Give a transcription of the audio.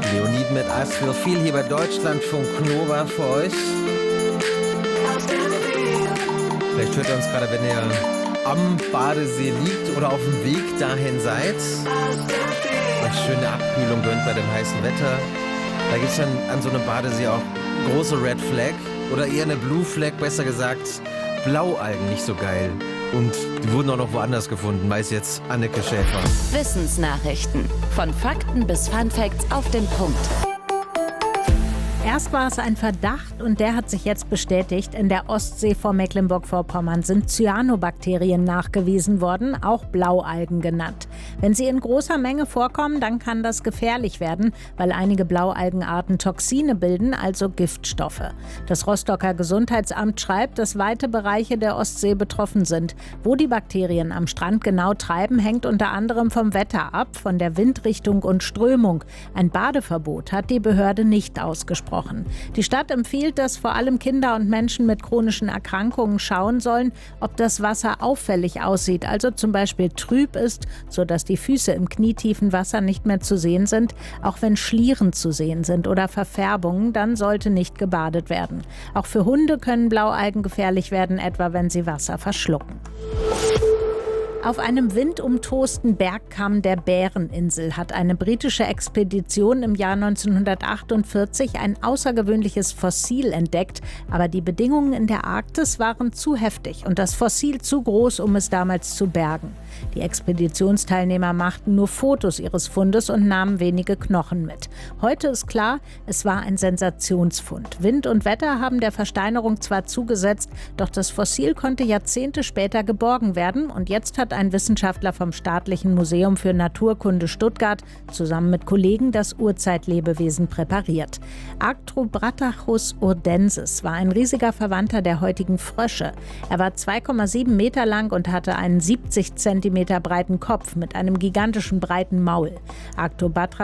Leonid mit I Feel Feel hier bei Deutschlandfunk Nova für euch. Vielleicht hört ihr uns gerade, wenn ihr am Badesee liegt oder auf dem Weg dahin seid. Euch schöne Abkühlung gönnt bei dem heißen Wetter. Da gibt es dann an so einem Badesee auch große Red Flag oder eher eine Blue Flag, besser gesagt Blaualgen, nicht so geil. Und die wurden auch noch woanders gefunden, weiß jetzt Anneke Schäfer. Wissensnachrichten. Von Fakten bis Funfacts auf den Punkt. Erst war es ein Verdacht und der hat sich jetzt bestätigt. In der Ostsee vor Mecklenburg-Vorpommern sind Cyanobakterien nachgewiesen worden, auch Blaualgen genannt. Wenn sie in großer Menge vorkommen, dann kann das gefährlich werden, weil einige Blaualgenarten Toxine bilden, also Giftstoffe. Das Rostocker Gesundheitsamt schreibt, dass weite Bereiche der Ostsee betroffen sind. Wo die Bakterien am Strand genau treiben, hängt unter anderem vom Wetter ab, von der Windrichtung und Strömung. Ein Badeverbot hat die Behörde nicht ausgesprochen. Die Stadt empfiehlt, dass vor allem Kinder und Menschen mit chronischen Erkrankungen schauen sollen, ob das Wasser auffällig aussieht, also zum Beispiel trüb ist, sodass die Füße im knietiefen Wasser nicht mehr zu sehen sind. Auch wenn Schlieren zu sehen sind oder Verfärbungen, dann sollte nicht gebadet werden. Auch für Hunde können Blaualgen gefährlich werden, etwa wenn sie Wasser verschlucken. Auf einem windumtosten Bergkamm der Bäreninsel hat eine britische Expedition im Jahr 1948 ein außergewöhnliches Fossil entdeckt. Aber die Bedingungen in der Arktis waren zu heftig und das Fossil zu groß, um es damals zu bergen. Die Expeditionsteilnehmer machten nur Fotos ihres Fundes und nahmen wenige Knochen mit. Heute ist klar, es war ein Sensationsfund. Wind und Wetter haben der Versteinerung zwar zugesetzt, doch das Fossil konnte Jahrzehnte später geborgen werden und jetzt hat ein Wissenschaftler vom Staatlichen Museum für Naturkunde Stuttgart zusammen mit Kollegen das Urzeitlebewesen präpariert. Arctobrachus urdensis war ein riesiger Verwandter der heutigen Frösche. Er war 2,7 Meter lang und hatte einen 70 Zentimeter breiten Kopf mit einem gigantischen breiten Maul. Arctobrachus